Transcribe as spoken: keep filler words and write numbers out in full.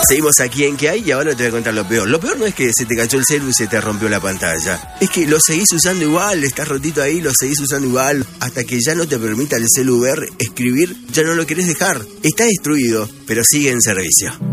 Seguimos aquí en ¿Qué hay? Y ahora te voy a contar lo peor. Lo peor no es que se te cayó el celu y se te rompió la pantalla. Es que lo seguís usando igual, estás rotito ahí, lo seguís usando igual, hasta que ya no te permita el celu ver, escribir, ya no lo querés dejar. Está destruido, pero sigue en servicio.